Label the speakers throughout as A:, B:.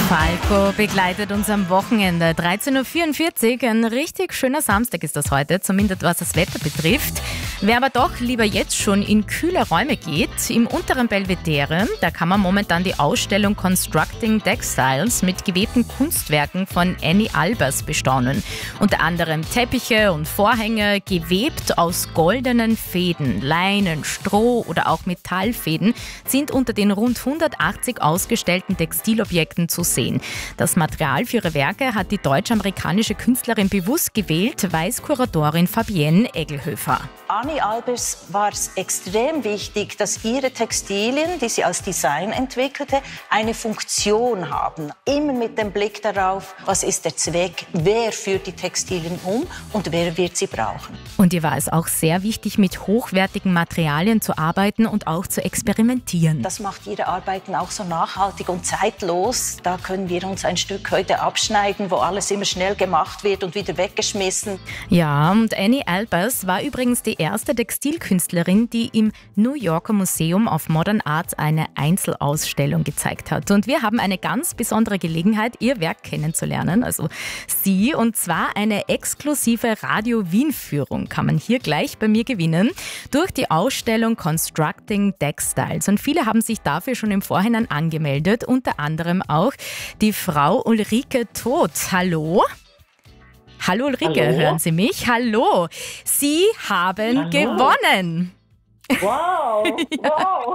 A: Falco begleitet uns am Wochenende. 13.44 Uhr, ein richtig schöner Samstag ist das heute, zumindest was das Wetter betrifft. Wer aber doch lieber jetzt schon in kühle Räume geht, im unteren Belvedere, da kann man momentan die Ausstellung Constructing Textiles mit gewebten Kunstwerken von Annie Albers bestaunen. Unter anderem Teppiche und Vorhänge, gewebt aus goldenen Fäden, Leinen, Stroh oder auch Metallfäden, sind unter den rund 180 ausgestellten Textilobjekten zu sehen. Das Material für ihre Werke hat die deutsch-amerikanische Künstlerin bewusst gewählt, weiß Kuratorin Fabienne Eggelhöfer.
B: Annie Albers war es extrem wichtig, dass ihre Textilien, die sie als Design entwickelte, eine Funktion haben. Immer mit dem Blick darauf, was ist der Zweck, wer führt die Textilien um und wer wird sie brauchen.
A: Und ihr war es auch sehr wichtig, mit hochwertigen Materialien zu arbeiten und auch zu experimentieren.
B: Das macht ihre Arbeiten auch so nachhaltig und zeitlos. Da können wir uns ein Stück heute abschneiden, wo alles immer schnell gemacht wird und wieder weggeschmissen.
A: Ja, und Annie Albers war übrigens die erste Textilkünstlerin, die im New Yorker Museum of Modern Art eine Einzelausstellung gezeigt hat. Und wir haben eine ganz besondere Gelegenheit, ihr Werk kennenzulernen, also sie, und zwar eine exklusive Radio Wien-Führung kann man hier gleich bei mir gewinnen, durch die Ausstellung Constructing Textiles. Und viele haben sich dafür schon im Vorhinein angemeldet, unter anderem auch die Frau Ulrike Todt. Hallo? Hallo Ulrike,
C: Hallo?
A: Hören Sie mich? Hallo, Sie haben gewonnen.
C: Wow, wow,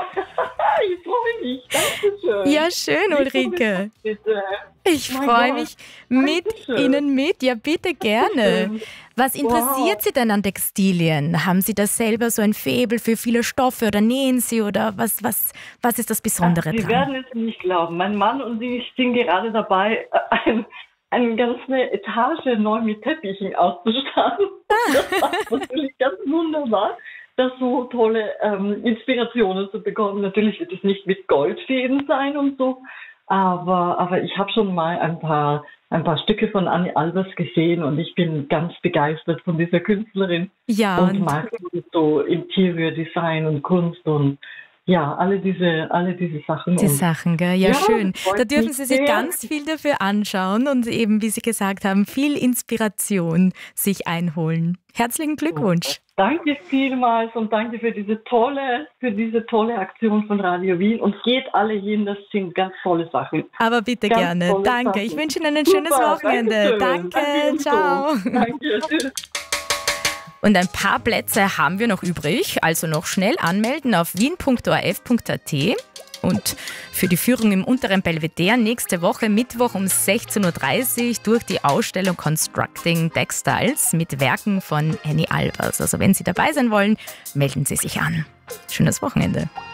C: ich freue mich, dankeschön.
A: Ja, schön Ulrike.
C: Bitte.
A: Ich freue mich mit Ihnen mit, ja bitte gerne. Was interessiert Sie denn an Textilien? Haben Sie da selber so ein Faible für viele Stoffe oder nähen Sie oder was ist das Besondere
C: Sie
A: dran?
C: werden es nicht glauben, mein Mann und ich sind gerade dabei, eine ganze Etage neu mit Teppichen auszustatten. Das war natürlich ganz wunderbar, da so tolle Inspirationen zu bekommen. Natürlich wird es nicht mit Goldfäden sein und so, aber ich habe schon mal ein paar Stücke von Annie Albers gesehen und ich bin ganz begeistert von dieser Künstlerin.
A: Ja,
C: und mag so Interior Design und Kunst und ja, alle diese Sachen.
A: Die Sachen, gell? Ja, schön. Da dürfen Sie sich
C: sehr.
A: ganz viel dafür anschauen und eben, wie Sie gesagt haben, viel Inspiration sich einholen. Herzlichen Glückwunsch.
C: Danke vielmals und danke für diese tolle Aktion von Radio Wien. Und geht alle hin, das sind ganz tolle Sachen.
A: Aber bitte
C: Ganz
A: gerne. Danke.
C: Sachen.
A: Ich wünsche Ihnen ein schönes Wochenende. Danke. Ciao.
C: Danke. Tschüss.
A: Und ein paar Plätze haben wir noch übrig, also noch schnell anmelden auf wien.orf.at. Und für die Führung im unteren Belvedere nächste Woche Mittwoch um 16.30 Uhr durch die Ausstellung Constructing Textiles mit Werken von Annie Albers. Also wenn Sie dabei sein wollen, melden Sie sich an. Schönes Wochenende.